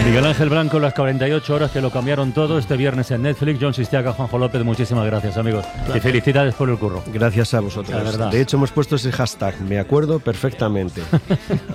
Miguel Ángel Blanco, las 48 horas que lo cambiaron todo este viernes en Netflix. John Sistiaga, Juanjo López, muchísimas gracias, amigos. Gracias. Y felicidades por el curro. Gracias a vosotros. De hecho, hemos puesto ese hashtag, me acuerdo perfectamente.